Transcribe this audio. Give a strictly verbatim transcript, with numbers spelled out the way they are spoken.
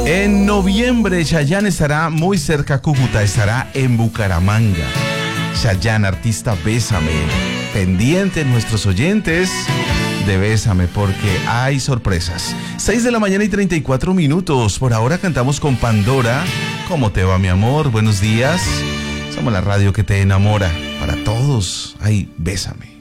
En noviembre, Chayanne estará muy cerca a Cúcuta, estará en Bucaramanga. Chayanne, artista Bésame. Pendiente nuestros oyentes de Bésame porque hay sorpresas. seis de la mañana y treinta y cuatro minutos. Por ahora cantamos con Pandora. ¿Cómo te va, mi amor? Buenos días. Somos la radio que te enamora. Para todos, ay, Bésame.